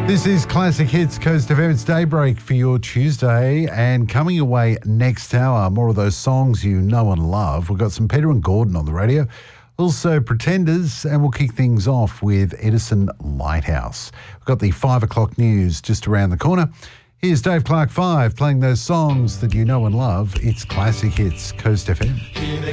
This is Classic Hits, Coast FM. It's Daybreak for your Tuesday, and coming away next hour, more of those songs you know and love. We've got some Peter and Gordon on the radio, also Pretenders, and we'll kick things off with Edison Lighthouse. We've got the 5 o'clock news just around the corner. Here's Dave Clark 5 playing those songs that you know and love. It's Classic Hits, Coast FM.